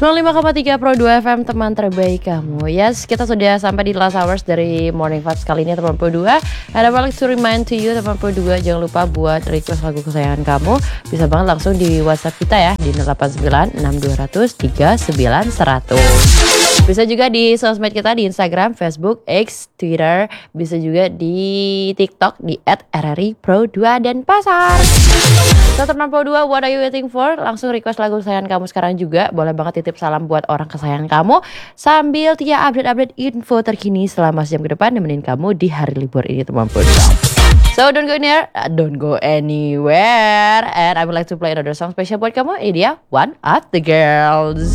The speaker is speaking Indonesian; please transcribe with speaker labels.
Speaker 1: 95,3 Pro 2 FM, teman terbaik kamu. Yes, kita sudah sampai di last hours dari Morning Vibes kali ini, teman Pro 2. And I would like to remind to you, teman Pro 2, jangan lupa buat request lagu kesayangan kamu. Bisa banget langsung di WhatsApp kita ya, di 089-6200-3900. Bisa juga di sosmed kita di Instagram, Facebook, X, Twitter. Bisa juga di TikTok di @rripro2 dan Pasar. So, teman Pro 2, what are you waiting for? Langsung request lagu kesayangan kamu sekarang juga. Boleh banget titip salam buat orang kesayangan kamu, sambil Tia update info terkini selama sejam ke depan, nemenin kamu di hari libur ini, teman Pro 2. So don't go anywhere, and I would like to play another song special buat kamu. Ini dia One of the Girls.